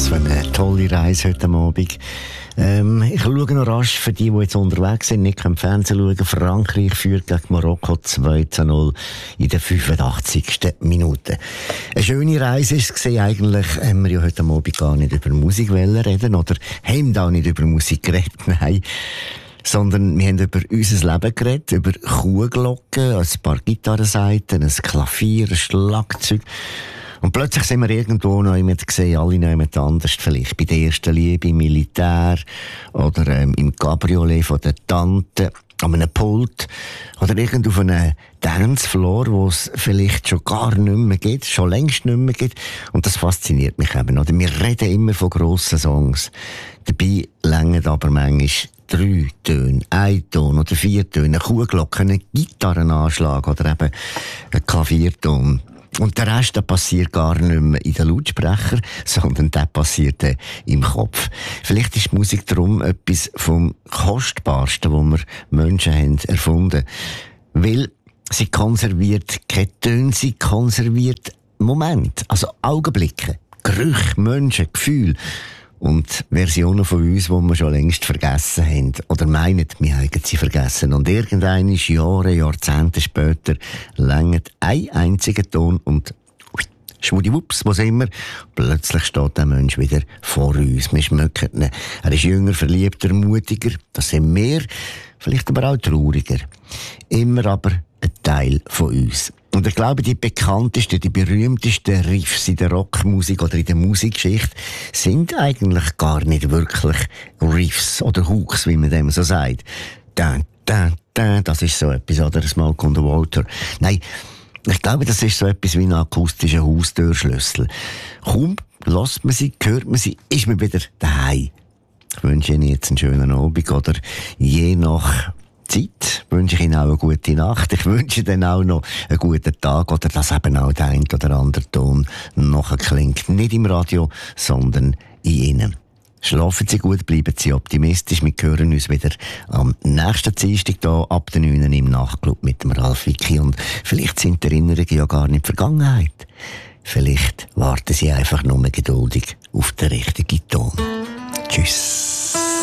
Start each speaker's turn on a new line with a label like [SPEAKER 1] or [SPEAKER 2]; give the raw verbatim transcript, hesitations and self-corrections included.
[SPEAKER 1] so eine tolle Reise heute Abend. Ähm, ich schaue noch rasch für die, die jetzt unterwegs sind, nicht im Fernsehen schauen. Frankreich führt gegen Marokko zwei zu null in der fünfundachtzigsten Minute. Eine schöne Reise ist es eigentlich. Haben wir ja heute Abend gar nicht über Musik reden oder haben da nicht über Musik geredet, nein. Sondern wir haben über unser Leben geredet, über Kuhglocken, ein paar Gitarrenseiten, ein Klavier, ein Schlagzeug. Und plötzlich sind wir irgendwo noch jemand gesehen, alle noch jemand anders, vielleicht bei der ersten Liebe, im Militär oder ähm, im Cabriolet von der Tante, an einem Pult oder irgendwo auf einem Dancefloor, wo es vielleicht schon gar nicht mehr gibt, schon längst nicht mehr gibt. Und das fasziniert mich eben. Oder? Wir reden immer von grossen Songs. Dabei längern aber manchmal drei Töne, ein Ton oder vier Töne, eine Kuhglocke, einen Gitarrenanschlag oder eben ein Klavierton. Und der Rest, der passiert gar nicht mehr in den Lautsprechern, sondern der passiert äh, im Kopf. Vielleicht ist die Musik darum etwas vom Kostbarsten, was wir Menschen haben erfunden. Weil sie konserviert keine Töne, sie konserviert Momente, also Augenblicke, Gerüche, Menschen, Gefühle. Und Versionen von uns, die wir schon längst vergessen haben. Oder meinen, wir haben sie vergessen. Und irgendwann, Jahre, Jahrzehnte später, längert ein einziger Ton und schwudiwups, wo sind wir? Plötzlich steht der Mensch wieder vor uns. Wir schmecken ihn. Er ist jünger, verliebter, mutiger. Das sind wir. Vielleicht aber auch trauriger. Immer aber ein Teil von uns. Und ich glaube, die bekanntesten, die berühmtesten Riffs in der Rockmusik oder in der Musikgeschichte sind eigentlich gar nicht wirklich Riffs oder Hooks, wie man dem so sagt. Da, da, da, das ist so etwas, oder Smoke on the Water. Nein, ich glaube, das ist so etwas wie ein akustischer Haustürschlüssel. Kaum lässt man sie, hört man sie, ist man wieder daheim. Ich wünsche Ihnen jetzt einen schönen Abend oder je nach Zeit wünsche ich Ihnen auch eine gute Nacht. Ich wünsche Ihnen auch noch einen guten Tag oder dass eben auch der ein oder andere Ton nachher klingt. Nicht im Radio, sondern in Ihnen. Schlafen Sie gut, bleiben Sie optimistisch. Wir hören uns wieder am nächsten Dienstag hier ab der neun im Nachtclub mit dem Ralf Wicki. Und vielleicht sind die Erinnerungen ja gar nicht die Vergangenheit. Vielleicht warten Sie einfach nur geduldig auf den richtigen Ton. Tschüss.